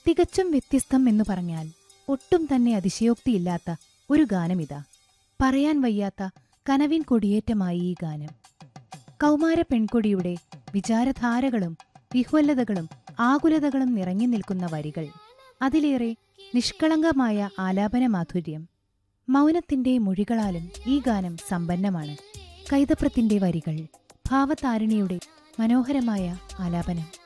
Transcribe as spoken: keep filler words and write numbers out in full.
തികച്ചും വ്യത്യസ്തം എന്നു പറഞ്ഞാൽ ഒട്ടും തന്നെ അതിശയോക്തിയില്ലാത്ത ഒരു ഗാനമിതാ. പറയാൻ വയ്യാത്ത കനവിൻ കൊടിയേറ്റമായി ഈ ഗാനം. കൗമാര പെൺകൊടിയുടെ വിചാരധാരകളും വിഹ്വലതകളും ആകുലതകളും നിറഞ്ഞു നിൽക്കുന്ന വരികൾ, അതിലേറെ നിഷ്കളങ്കമായ ആലാപന മാധുര്യം. മൗനത്തിന്റെ മൊഴികളാലും ഈ ഗാനം സമ്പന്നമാണ്. കൈതപ്രത്തിന്റെ വരികൾ, ഭാവതാരിണിയുടെ മനോഹരമായ ആലാപനം.